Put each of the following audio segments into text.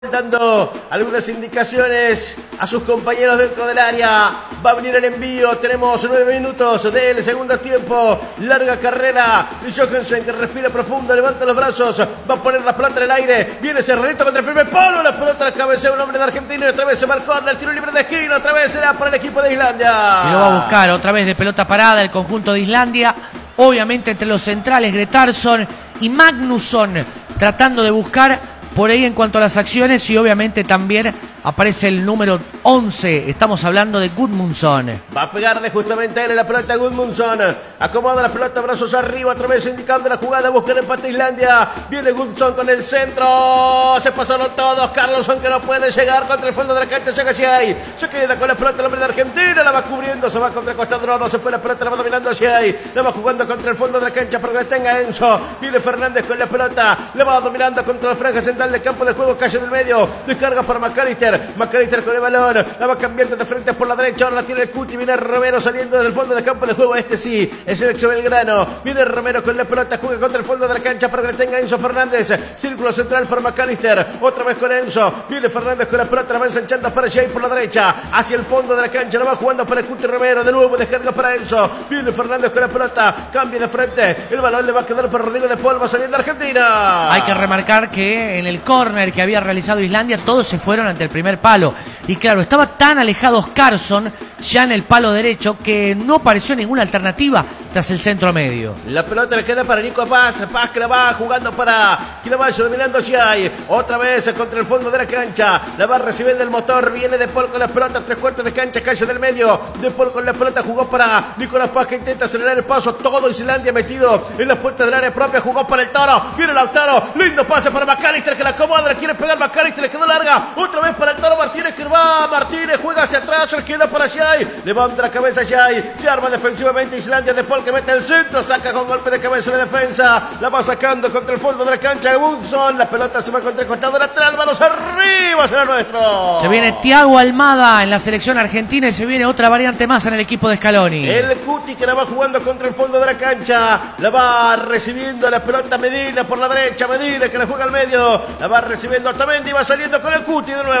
Dando algunas indicaciones a sus compañeros dentro del área. Va a venir el envío. Tenemos 9 minutos del segundo tiempo. Larga carrera de Johansen, que respira profundo, levanta los brazos, va a poner la pelota en el aire. Viene Cerradito contra el primer palo. La pelota la cabecea un hombre de Argentina y otra vez se marcó el tiro libre de esquina. Otra vez será para el equipo de Islandia. Y lo va a buscar otra vez de pelota parada el conjunto de Islandia. Obviamente entre los centrales Gretarsson y Magnusson, tratando de buscar por ahí en cuanto a las acciones, y obviamente también aparece el número 11. Estamos hablando de Gudmundsson. Va a pegarle justamente a él la pelota a Gudmundsson. Acomoda la pelota, brazos arriba, otra vez indicando la jugada. Busca el empate Islandia. Viene Gudmundsson con el centro. Se pasaron todos. Carlosson, que no puede llegar contra el fondo de la cancha. Llega hacia ahí. Se queda con la pelota el hombre de Argentina. La va cubriendo. Se va contra el costado. No se fue la pelota. La va dominando hacia ahí. La va jugando contra el fondo de la cancha para que tenga Enzo. Viene Fernández con la pelota. La va dominando contra la franja central del campo de juego. Calle del medio. Descarga para McAllister. McAllister con el balón, la va cambiando de frente por la derecha, ahora la tiene el Cuti, viene Romero saliendo desde el fondo del campo de juego, este sí, es el ex Belgrano, viene Romero con la pelota, juega contra el fondo de la cancha para que le tenga Enzo Fernández, círculo central por McAllister, otra vez con Enzo, viene Fernández con la pelota, la va ensanchando para Jay por la derecha, hacia el fondo de la cancha, la va jugando para el Cuti Romero, de nuevo descarga para Enzo, viene Fernández con la pelota, cambia de frente, el balón le va a quedar para Rodrigo de Paul, va saliendo Argentina. Hay que remarcar que en el córner que había realizado Islandia, todos se fueron ante el primer palo. Y claro, estaba tan alejado Oscarsson ya en el palo derecho que no pareció ninguna alternativa tras el centro medio. La pelota le queda para Nico Paz. Paz que la va jugando para que la vaya dominando Jay. Otra vez contra el fondo de la cancha. La va recibiendo el motor. Viene De Paul con la pelota. 3/4 de cancha. Calle del medio. De Paul con la pelota. Jugó para Nicolás Paz, que intenta acelerar el paso. Todo Islandia metido en las puertas del área propia. Jugó para el Toro. Viene Lautaro. Lindo pase para McAllister, que la acomoda. Le quiere pegar McAllister. Le quedó larga. Otra vez para el Toro Martínez, que va. Martínez juega hacia atrás. Se queda para Jay. Levanta la cabeza Jay. Se arma defensivamente Islandia. De Paul, que mete el centro. Saca con golpe de cabeza de defensa. La va sacando contra el fondo de la cancha de Gudmundsson. La pelota se va contra el costado lateral. Manos arriba, será nuestro. Se viene Thiago Almada en la selección argentina y se viene otra variante más en el equipo de Scaloni. El Cuti, que la va jugando contra el fondo de la cancha. La va recibiendo la pelota Medina por la derecha. Medina, que la juega al medio. La va recibiendo Otamendi. Va saliendo con el Cuti de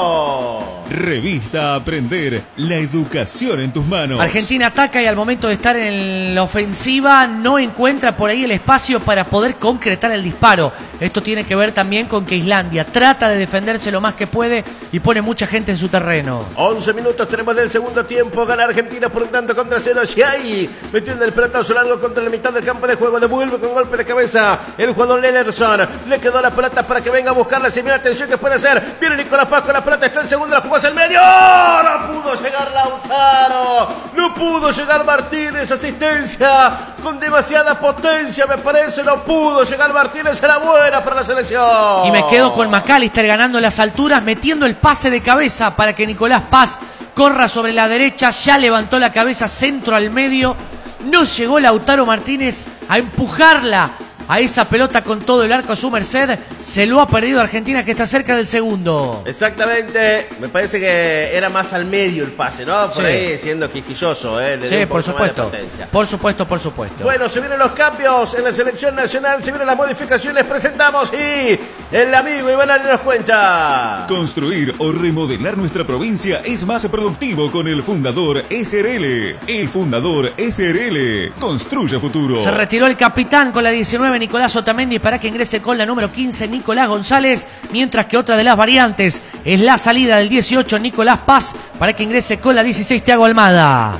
nuevo. Revista Aprender. La educación en tus manos. Argentina ataca y al momento de estar en la ofensiva no encuentra por ahí el espacio para poder concretar el disparo. Esto tiene que ver también con que Islandia trata de defenderse lo más que puede y pone mucha gente en su terreno. 11 minutos tenemos del segundo tiempo. Gana Argentina por un tanto contra cero. Jay metiendo el pelotazo largo contra la mitad del campo de juego. Devuelve con golpe de cabeza el jugador Lennerson. Le quedó la pelota para que venga a buscarla. Se mira atención que puede ser. Viene Nicolás Paz con la pelota. Está el segundo. La jugó hacia el medio. No pudo llegar Lautaro. No pudo llegar Martínez. Asistencia con demasiada potencia, me parece. No pudo llegar Martínez. Era buena para la selección. Y me quedo con McAllister ganando las alturas, metiendo el pase de cabeza para que Nicolás Paz corra sobre la derecha. Ya levantó la cabeza, centro al medio. No llegó Lautaro Martínez a empujarla a esa pelota con todo el arco a su merced. Se lo ha perdido Argentina, que está cerca del segundo. Exactamente, me parece que era más al medio el pase, ¿no? Por sí, ahí siendo quisquilloso, le sí, por supuesto. Por supuesto, por supuesto. Bueno, se vienen los cambios en la selección nacional, se vienen las modificaciones, presentamos y el amigo Iván Ale nos cuenta. Construir o remodelar nuestra provincia es más productivo con el Fundador SRL. El Fundador SRL construye futuro. Se retiró el capitán con la 19, Nicolás Otamendi, para que ingrese con la número 15, Nicolás González, mientras que otra de las variantes es la salida del 18, Nicolás Paz, para que ingrese con la 16, Thiago Almada.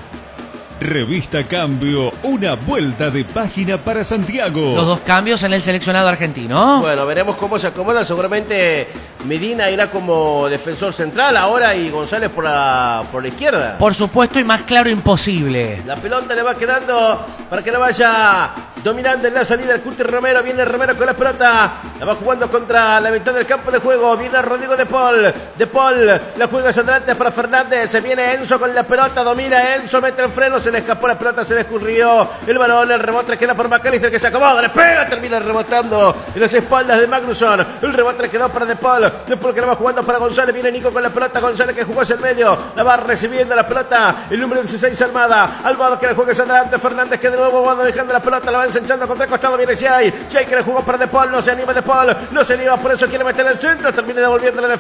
Revista Cambio, una vuelta de página para Santiago. Los dos cambios en el seleccionado argentino. Bueno, veremos cómo se acomoda. Seguramente Medina irá como defensor central ahora y González por la izquierda. Por supuesto, y más claro imposible. La pelota le va quedando para que la vaya dominando en la salida el Cuti Romero. Viene Romero con la pelota. La va jugando contra la mitad del campo de juego. Viene Rodrigo de Paul. De Paul la juega hacia adelante para Fernández. Se viene Enzo con la pelota. Domina Enzo. Mete el freno. Se le escapó la pelota. Se le escurrió el balón. El rebote queda por McAllister, que se acomoda. Le pega. Termina rebotando en las espaldas de Magnusson. El rebote quedó para De Paul. De Paul, que la va jugando para González. Viene Nico con la pelota. González, que jugó hacia el medio. La va recibiendo la pelota. El número 16, Almada. Almada, que la juega hacia adelante. Fernández, que de nuevo va dejando la pelota. La va ensanchando contra el costado. Viene Jay. Jay, que le jugó para De Paul. No se anima De Paul. Paul. No se niega, por eso quiere meter el centro. Termina devolviéndole de